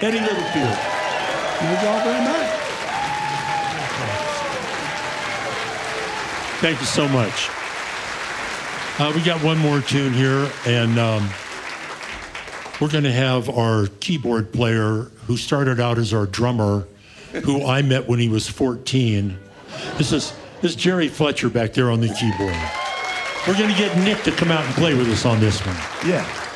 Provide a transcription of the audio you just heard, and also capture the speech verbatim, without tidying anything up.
Eddie Littlefield. Thank you all very much. Thank you so much. Uh, we got one more tune here, and um, we're going to have our keyboard player, who started out as our drummer, who I met when he was fourteen. This is this is Jerry Fletcher back there on the keyboard. We're going to get Nick to come out and play with us on this one. Yeah.